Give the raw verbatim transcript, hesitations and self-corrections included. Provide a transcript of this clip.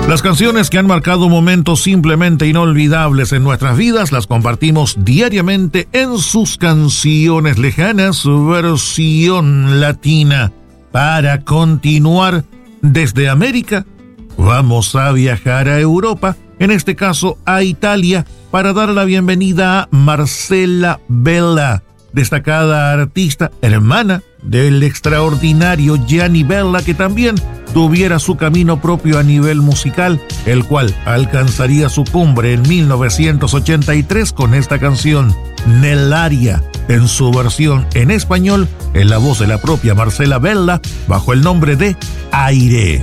Las canciones que han marcado momentos simplemente inolvidables en nuestras vidas las compartimos diariamente en sus canciones lejanas, versión latina. Para continuar desde América, vamos a viajar a Europa, en este caso a Italia, para dar la bienvenida a Marcela Bella, destacada artista, hermana del extraordinario Gianni Bella, que también tuviera su camino propio a nivel musical, el cual alcanzaría su cumbre en mil novecientos ochenta y tres con esta canción, Nell'aria, en su versión en español, en la voz de la propia Marcela Bella, bajo el nombre de Aire.